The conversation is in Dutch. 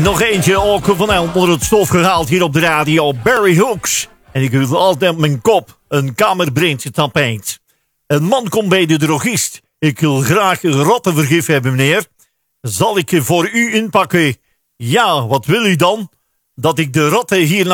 Nog eentje ook van onder het stof gehaald hier op de radio. Barry Hooks. En ik wil altijd mijn kop een kamerbreedte tapijt. Een man komt bij de drogist. Ik wil graag rottenvergif hebben, meneer. Zal ik voor u inpakken? Ja, wat wil u dan? Dat ik de rotten hier